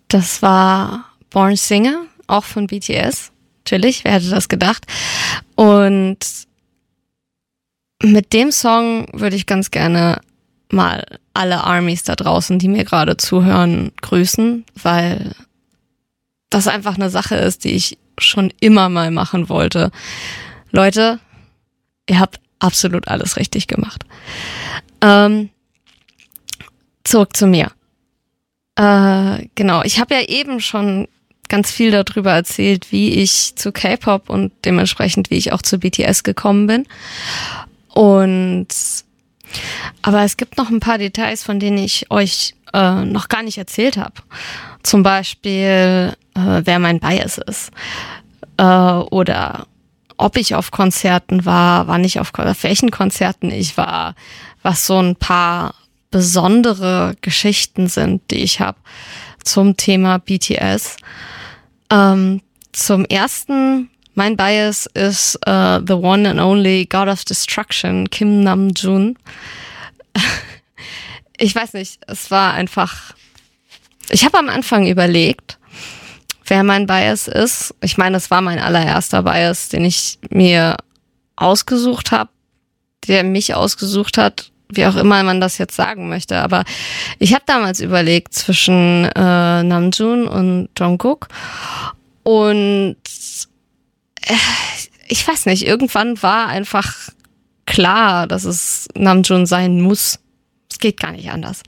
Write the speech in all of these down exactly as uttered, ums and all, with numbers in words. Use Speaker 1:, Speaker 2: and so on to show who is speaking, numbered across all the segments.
Speaker 1: Das war Born Singer, auch von B T S. Natürlich, wer hätte das gedacht? Und mit dem Song würde ich ganz gerne mal alle Armies da draußen, die mir gerade zuhören, grüßen, weil das einfach eine Sache ist, die ich schon immer mal machen wollte. Leute, ihr habt absolut alles richtig gemacht. Ähm, zurück zu mir. Äh, genau, ich habe ja eben schon ganz viel darüber erzählt, wie ich zu K-Pop und dementsprechend, wie ich auch zu B T S gekommen bin. Und aber es gibt noch ein paar Details, von denen ich euch äh, noch gar nicht erzählt habe. Zum Beispiel, äh, wer mein Bias ist. Äh, oder ob ich auf Konzerten war, wann ich auf, auf welchen Konzerten ich war, was so ein paar besondere Geschichten sind, die ich habe zum Thema B T S. Ähm, zum ersten, mein Bias ist uh, the one and only God of Destruction, Kim Namjoon. Ich weiß nicht, es war einfach, ich habe am Anfang überlegt, wer mein Bias ist. Ich meine, es war mein allererster Bias, den ich mir ausgesucht habe, der mich ausgesucht hat, wie auch immer man das jetzt sagen möchte. Aber ich habe damals überlegt zwischen äh, Namjoon und Jungkook und äh, ich weiß nicht, irgendwann war einfach klar, dass es Namjoon sein muss. Es geht gar nicht anders.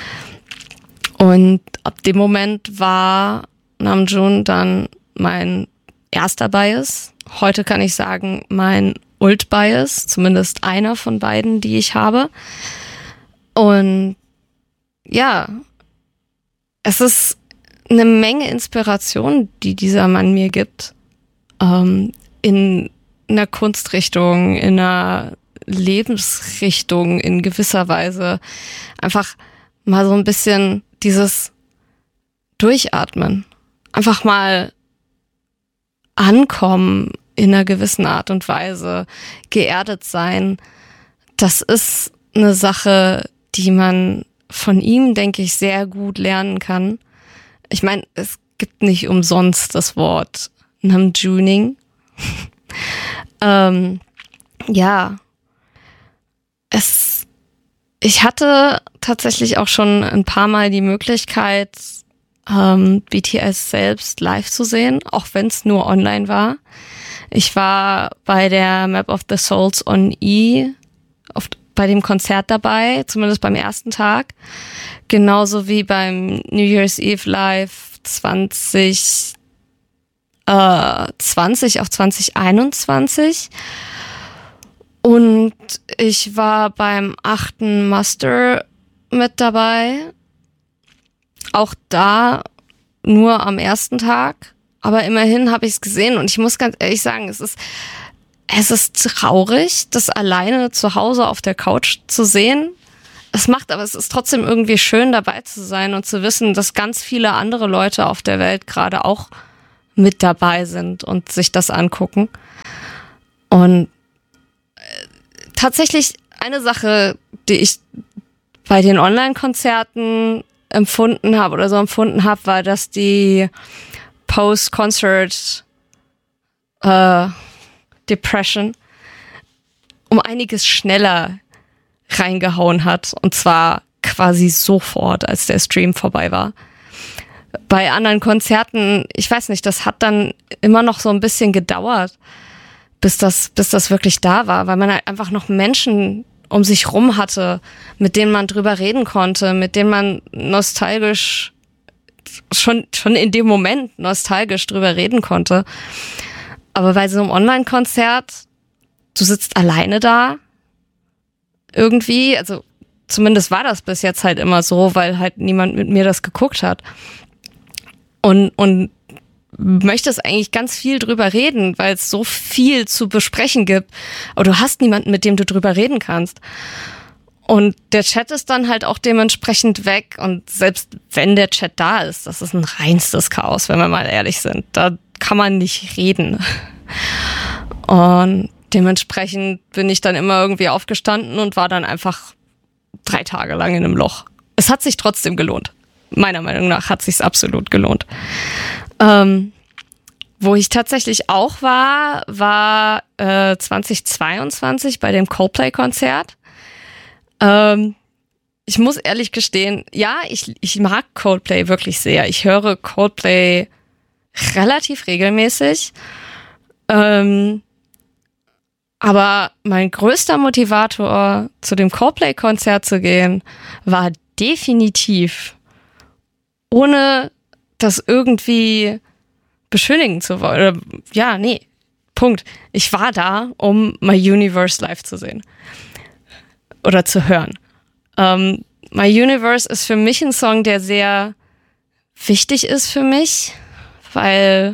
Speaker 1: Und ab dem Moment war Namjoon dann mein erster Bias. Heute kann ich sagen, mein Ult-Bias, zumindest einer von beiden, die ich habe. Und ja, es ist eine Menge Inspiration, die dieser Mann mir gibt. Ähm, in einer Kunstrichtung, in einer Lebensrichtung in gewisser Weise. Einfach mal so ein bisschen dieses Durchatmen. Einfach mal ankommen in einer gewissen Art und Weise, geerdet sein. Das ist eine Sache, die man von ihm, denke ich, sehr gut lernen kann. Ich meine, es gibt nicht umsonst das Wort Namjooning. ähm, ja, es, ich hatte tatsächlich auch schon ein paar Mal die Möglichkeit, ähm, B T S selbst live zu sehen, auch wenn es nur online war. Ich war bei der Map of the Souls on E auf, bei dem Konzert dabei, zumindest beim ersten Tag. Genauso wie beim New Year's Eve Live zwanzig zwanzig auf zwanzig einundzwanzig. Und ich war beim achten Muster mit dabei. Auch da nur am ersten Tag. Aber immerhin habe ich es gesehen und ich muss ganz ehrlich sagen, es ist, es ist traurig, das alleine zu Hause auf der Couch zu sehen. Es macht, aber es ist trotzdem irgendwie schön, dabei zu sein und zu wissen, dass ganz viele andere Leute auf der Welt gerade auch mit dabei sind und sich das angucken. Und äh, tatsächlich eine Sache, die ich bei den Online-Konzerten empfunden habe oder so empfunden habe, war, dass die Post-Concert äh, Depression um einiges schneller reingehauen hat. Und zwar quasi sofort, als der Stream vorbei war. Bei anderen Konzerten, ich weiß nicht, das hat dann immer noch so ein bisschen gedauert, bis das, bis das wirklich da war, weil man halt einfach noch Menschen um sich rum hatte, mit denen man drüber reden konnte, mit denen man nostalgisch schon, schon in dem Moment nostalgisch drüber reden konnte. Aber bei so einem Online-Konzert, du sitzt alleine da, irgendwie, also zumindest war das bis jetzt halt immer so, weil halt niemand mit mir das geguckt hat. Und, und möchtest eigentlich ganz viel drüber reden, weil es so viel zu besprechen gibt. Aber du hast niemanden, mit dem du drüber reden kannst. Und der Chat ist dann halt auch dementsprechend weg. Und selbst wenn der Chat da ist, das ist ein reinstes Chaos, wenn wir mal ehrlich sind. Da kann man nicht reden. Und dementsprechend bin ich dann immer irgendwie aufgestanden und war dann einfach drei Tage lang in einem Loch. Es hat sich trotzdem gelohnt. meiner Meinung nach hat sich's absolut gelohnt. Ähm, wo ich tatsächlich auch war, war äh, zweitausendzweiundzwanzig bei dem Coldplay-Konzert. Ähm, ich muss ehrlich gestehen, ja, ich, ich mag Coldplay wirklich sehr. Ich höre Coldplay relativ regelmäßig. Ähm, aber mein größter Motivator, zu dem Coldplay-Konzert zu gehen, war definitiv, ohne das irgendwie beschönigen zu wollen. Ja, nee, Punkt. Ich war da, um My Universe live zu sehen. Oder zu hören. Um, My Universe ist für mich ein Song, der sehr wichtig ist für mich, weil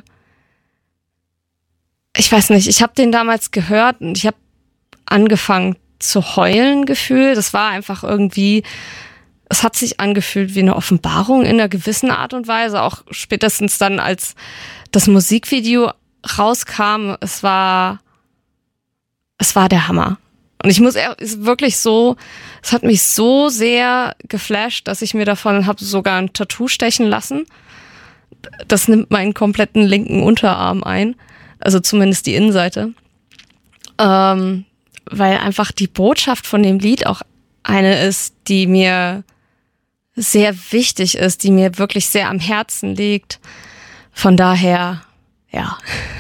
Speaker 1: ich weiß nicht, ich habe den damals gehört und ich habe angefangen zu heulen gefühlt. Das war einfach irgendwie, es hat sich angefühlt wie eine Offenbarung in einer gewissen Art und Weise, auch spätestens dann, als das Musikvideo rauskam. Es war, es war der Hammer. Und ich muss, es ist wirklich so, es hat mich so sehr geflasht, dass ich mir davon habe sogar ein Tattoo stechen lassen. Das nimmt meinen kompletten linken Unterarm ein. Also zumindest die Innenseite. Ähm, weil einfach die Botschaft von dem Lied auch eine ist, die mir sehr wichtig ist, die mir wirklich sehr am Herzen liegt. Von daher, ja.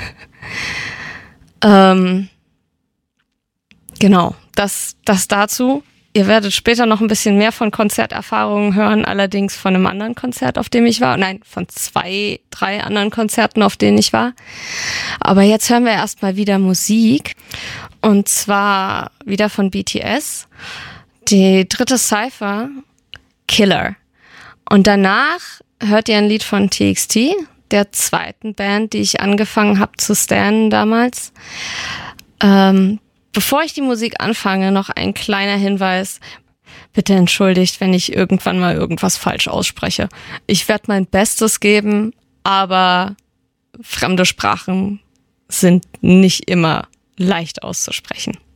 Speaker 1: ähm, genau, das, das dazu. Ihr werdet später noch ein bisschen mehr von Konzerterfahrungen hören, allerdings von einem anderen Konzert, auf dem ich war. Nein, von zwei, drei anderen Konzerten, auf denen ich war. Aber jetzt hören wir erstmal wieder Musik. Und zwar wieder von B T S. Die dritte Cypher, Killer. Und danach hört ihr ein Lied von T X T, der zweiten Band, die ich angefangen habe zu stannen damals. Ähm, Bevor ich die Musik anfange, noch ein kleiner Hinweis. Bitte entschuldigt, wenn ich irgendwann mal irgendwas falsch ausspreche. Ich werde mein Bestes geben, aber fremde Sprachen sind nicht immer leicht auszusprechen.